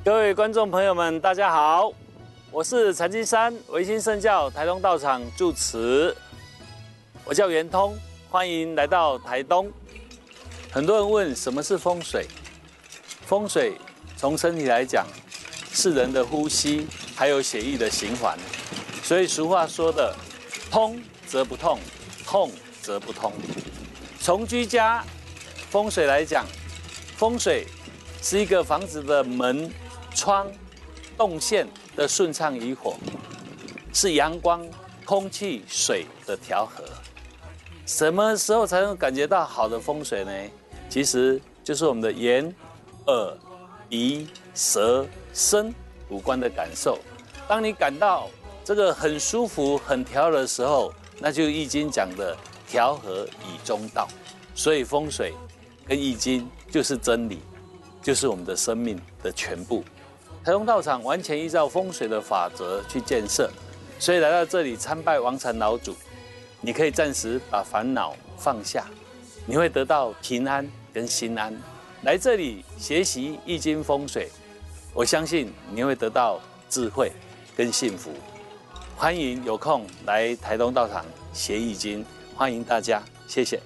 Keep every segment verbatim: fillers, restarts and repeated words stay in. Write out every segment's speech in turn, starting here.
各位观众朋友们，大家好，我是禅金山维新圣教台东道场住持，我叫圆通，欢迎来到台东。很多人问什么是风水？风水从身体来讲，是人的呼吸，还有血液的循环。所以俗话说的“通则不痛，痛则不通”。从居家风水来讲，风水是一个房子的门、窗、动线的顺畅与否，是阳光、空气、水的调和。什么时候才能感觉到好的风水呢？其实就是我们的眼、耳、鼻、舌、身五官的感受。当你感到这个很舒服、很调和的时候，那就易经讲的调和以中道。所以风水跟易经就是真理，就是我们的生命的全部。台东道场完全依照风水的法则去建设，所以来到这里参拜王禅老祖，你可以暂时把烦恼放下，你会得到平安跟心安。来这里学习易经风水，我相信你会得到智慧跟幸福。欢迎有空来台东道场学易经，欢迎大家，谢谢。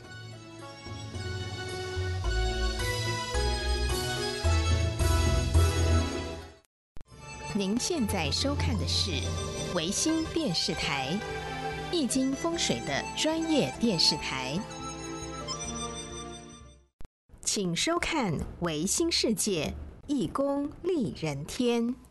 您现在收看的是维新电视台易经风水的专业电视台，请收看维新世界易公利人天。